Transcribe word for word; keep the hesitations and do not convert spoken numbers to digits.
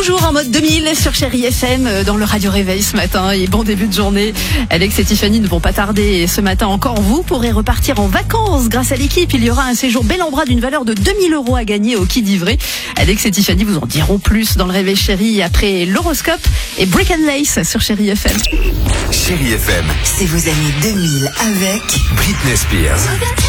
Toujours en mode deux mille sur Chérie F M dans le Radio Réveil ce matin et bon début de journée. Alex et Tiffany ne vont pas tarder et ce matin encore vous pourrez repartir en vacances grâce à l'équipe. Il y aura un séjour bel en bras d'une valeur de deux mille euros à gagner au Quai d'Ivray. Alex et Tiffany vous en diront plus dans le Réveil Chérie après l'horoscope et Brick and Lace sur Chérie F M. Chérie F M, c'est vos années deux mille avec Britney Spears.